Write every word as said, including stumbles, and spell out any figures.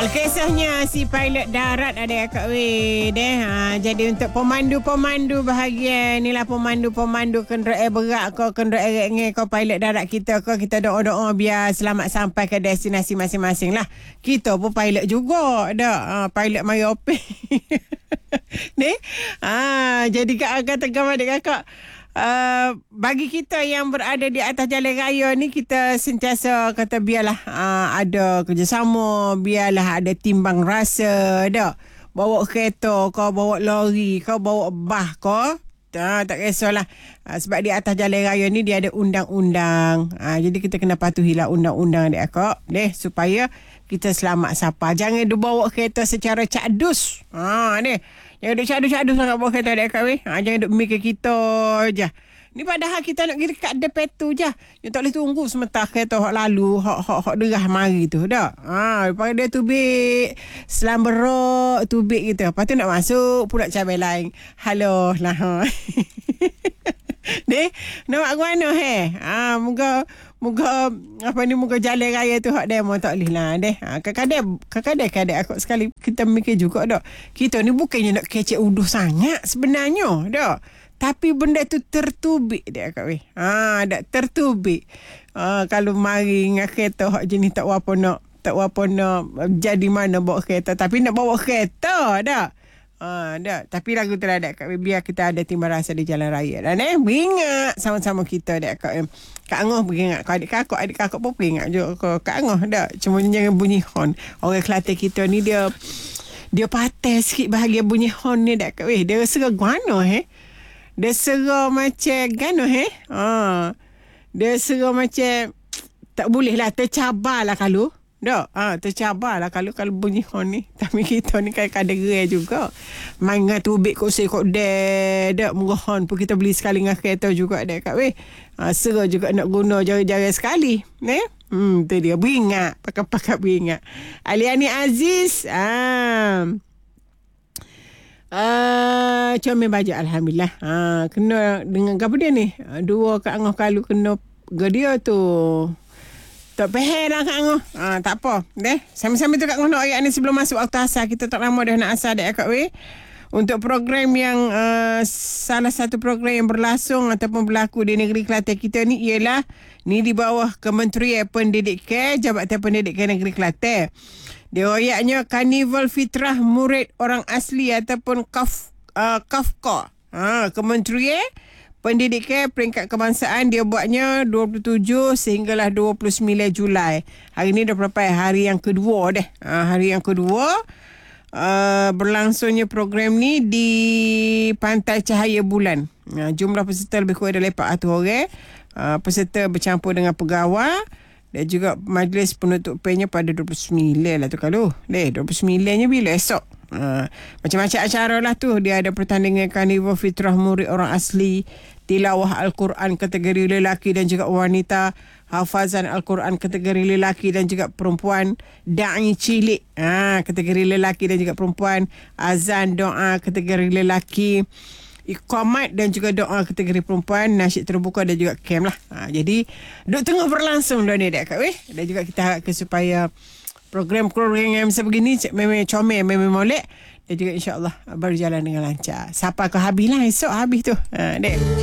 Alkisahnya si pilot darat ada Kak Wei deh. Ha, jadi untuk pemandu-pemandu bahagian ni lah, pemandu-pemandu kenderaan berat kau, kenderaan ringan kau, pilot darat kita kau, kita doa-doa biar selamat sampai ke destinasi masing-masing lah. Kita pun pilot juga dah. Ha, pilot mari openg. Ni. Ha, jadi kak kata kawan adik kakak, Uh, bagi kita yang berada di atas jalan raya ni, kita sentiasa kata biarlah uh, ada kerjasama, biarlah ada timbang rasa dah. Bawa kereta kau, bawa lori kau, bawa bah kau, uh, tak kisahlah. Uh, sebab di atas jalan raya ni dia ada undang-undang. Uh, jadi kita kena patuhilah undang-undang dia kak, deh, supaya kita selamat sampai. Jangan dibawa kereta secara cakdus. Ha ni. Jangan duk cakdus-cakdus sangat bawa kereta dek kak weh. Ha, jangan duk mikir kita je. Ni padahal kita nak pergi dekat depan tu je. Yang tak boleh tunggu sementara kereta hok lalu, hok hok hok derah mari tu dah. Ha, lepas dia tubik selamberok tubik gitu. Lepas tu nak masuk pula cabai lain. Halo lah. Ha. Deh, nak buat mana he? Ah, muka muka apa ni, muka jalan raya tu hak demo tak boleh lah deh. Ha, kadang-kadang kadang-kadang kadang aku sekali kita mikir juga dak. Kita ni bukannya nak kecek uduh sangat sebenarnya dak. Tapi benda tu tertubik dia Kak weh. Ha, dak tertubik. Ha, kalau mari dengan kereta hak jenis tak apa nak, tak apa nak jadi mana bawa kereta, tapi nak bawa kereta dak. Ha, dah. Tapi lagu tu lah dak Kak, biar kita ada timbang rasa di jalan raya dan eh beringat sama-sama kita dak Kak. Kak Angah beringat, kau adik kakak, adik kakak pun beringat juga Kak Angah dak. Cuma jangan bunyi horn. Orang Kelantan kita ni dia dia patah sikit bahagian bunyi horn ni dak Kak. Weh, dia rasa gano eh. Dia serah macam gano eh. Ha. Dia serah macam tak boleh lah, tercabar lah kalau. Dak, ah ha, tercabar lah kalau kalau bunyi horn ni. Tapi kita ni kadang-kadang gerai juga. Main dengan tubik kok say kok deh. Dak, murah horn pun kita beli sekali dengan kereta juga dek Kak weh. Ha, serah juga nak guna jari-jari sekali. Ne? Hmm, tu dia beringat, pakai-pakai beringat. Aliani Aziz, ah. Uh, comel baja alhamdulillah. Ha, kena dengan apa dia ni? Dua Kak Angah kalau kena gedia tu. Tak payah lah Kak Angah. Ha, tak apa. Deh, sama-sama tu Kak Angah nak ayat ni sebelum masuk waktu asar. Kita tak lama dah nak asar dek Kak weh. Untuk program yang uh, salah satu program yang berlangsung ataupun berlaku di negeri Kelantan kita ni ialah ni di bawah Kementerian Pendidikan, Jabatan Pendidikan Negeri Kelantan. Dia ayatnya Karnival Fitrah Murid Orang Asli ataupun Kaf, uh, KAFKA. Ha, Kementerian Pendidikan Peringkat Kebangsaan dia buatnya dua puluh tujuh sehinggalah dua puluh sembilan Julai. Hari ni dah berapa hari yang kedua dah. Ha, hari yang kedua uh, berlangsungnya program ni di Pantai Cahaya Bulan. Ha, jumlah peserta lebih kurang dalam empat ratus orang. Uh, peserta bercampur dengan pegawai dan juga majlis penutupannya pada dua puluh sembilan lah tu kalau. Deh, dua puluh sembilan nya bila esok? Ha, macam-macam acara lah tu. Dia ada pertandingan Karnival Fitrah Murid Orang Asli, tilawah Al-Quran kategori lelaki dan juga wanita, hafazan Al-Quran kategori lelaki dan juga perempuan, da'i cilik ha, kategori lelaki dan juga perempuan, azan doa kategori lelaki, iqamat dan juga doa kategori perempuan, nasyid terbuka dan juga camp lah. Ha, jadi duk tengah berlangsung dah ni dek Kak weh. Dan juga kita harapkan supaya program-program yang macam begini memang comel, memang molek dan juga insya-Allah berjalan dengan lancar. Sampai ke habis lah esok habis tu. Ha, dek.